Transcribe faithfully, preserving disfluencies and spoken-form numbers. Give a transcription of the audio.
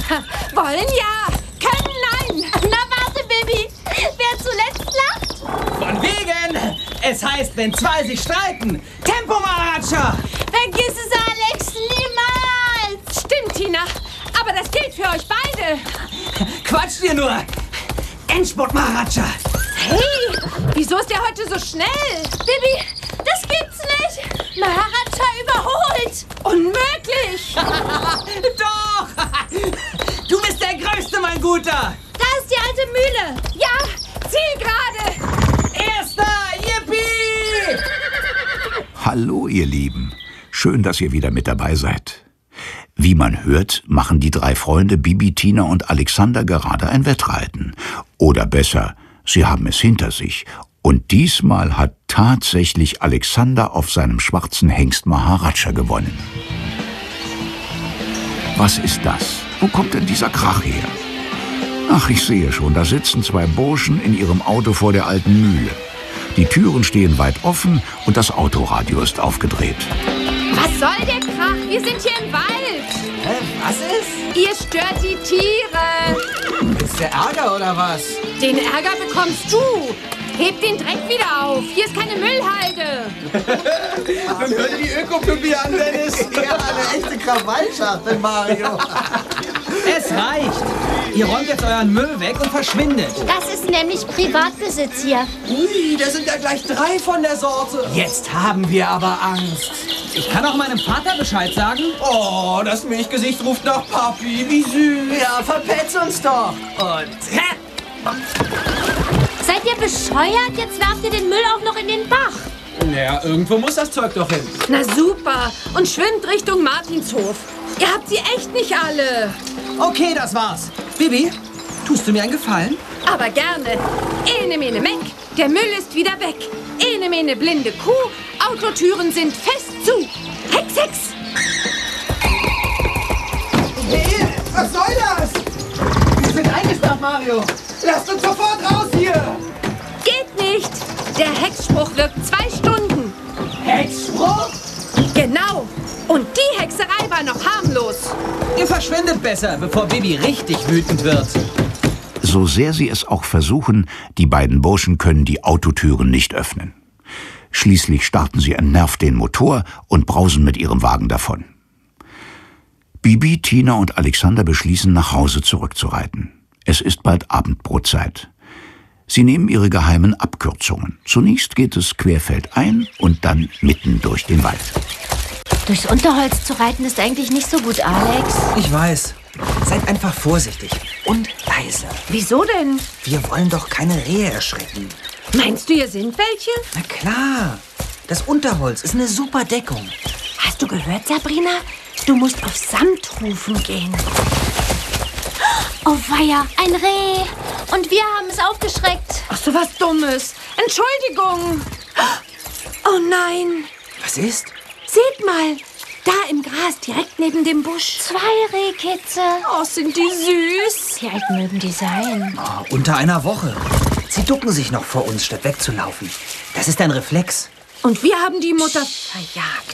Wollen ja, können nein. Na warte, Bibi. Wer zuletzt lacht? Von wegen! Es heißt, wenn zwei sich streiten. Tempo, Maharaja! Vergiss es, Alex, niemals. Stimmt, Tina. Aber das gilt für euch beide. Quatsch dir nur! Endspurt, Maharaja! Hey, wieso ist der heute so schnell? Bibi, das gibt's nicht. Maharaja überholt. Unmöglich. Doch! Du bist der Größte, mein Guter! Da ist die alte Mühle. Ja, Zielgerade. Erster! Yippie! Hallo, ihr Lieben. Schön, dass ihr wieder mit dabei seid. Wie man hört, machen die drei Freunde Bibi, Tina und Alexander gerade ein Wettreiten. Oder besser, sie haben es hinter sich. Und diesmal hat tatsächlich Alexander auf seinem schwarzen Hengst Maharaja gewonnen. Was ist das? Wo kommt denn dieser Krach her? Ach, ich sehe schon, da sitzen zwei Burschen in ihrem Auto vor der alten Mühle. Die Türen stehen weit offen und das Autoradio ist aufgedreht. Was soll der Krach? Wir sind hier im Wald. Hä, was ist? Ihr stört die Tiere. Ist der Ärger oder was? Den Ärger bekommst du. Heb den Dreck wieder auf. Hier ist keine Müllhalde. Dann hör dir die Ökopüppi an, Dennis. Ja, eine echte Krawallschachtel, Mario. Es reicht. Ihr räumt jetzt euren Müll weg und verschwindet. Das ist nämlich Privatbesitz hier. Ui, da sind ja gleich drei von der Sorte. Jetzt haben wir aber Angst. Ich kann auch meinem Vater Bescheid sagen. Oh, das Milchgesicht ruft nach Papi. Wie süß. Ja, verpetz uns doch. Und hä? Seid ihr bescheuert? Jetzt werft ihr den Müll auch noch in den Bach. Naja, irgendwo muss das Zeug doch hin. Na super. Und schwimmt Richtung Martinshof. Ihr habt sie echt nicht alle. Okay, das war's. Bibi, tust du mir einen Gefallen? Aber gerne. Ene mene Menk. Der Müll ist wieder weg. Ene mene blinde Kuh. Autotüren sind fest zu. Hex, Hex. Hey, was soll das? Wir sind eingesperrt, Mario. Lasst uns sofort raus hier. Geht nicht. Der Hexspruch wirkt zwei Stunden. Hexspruch? Genau. Und die Hexerei war noch harmlos. Ihr verschwindet besser, bevor Bibi richtig wütend wird. So sehr sie es auch versuchen, die beiden Burschen können die Autotüren nicht öffnen. Schließlich starten sie entnervt den Motor und brausen mit ihrem Wagen davon. Bibi, Tina und Alexander beschließen, nach Hause zurückzureiten. Es ist bald Abendbrotzeit. Sie nehmen ihre geheimen Abkürzungen. Zunächst geht es querfeldein und dann mitten durch den Wald. Durchs Unterholz zu reiten ist eigentlich nicht so gut, Alex. Ich weiß. Seid einfach vorsichtig und leise. Wieso denn? Wir wollen doch keine Rehe erschrecken. Meinst du, hier sind welche? Na klar. Das Unterholz ist eine super Deckung. Hast du gehört, Sabrina? Du musst auf Samtrufen gehen. Oh weia, ein Reh. Und wir haben es aufgeschreckt. Ach, so was Dummes. Entschuldigung. Oh nein. Was ist? Seht mal. Da im Gras, direkt neben dem Busch. Zwei Rehkitze. Oh, sind die süß. Wie alt mögen die sein? Oh, unter einer Woche. Sie ducken sich noch vor uns, statt wegzulaufen. Das ist ein Reflex. Und wir haben die Mutter verjagt.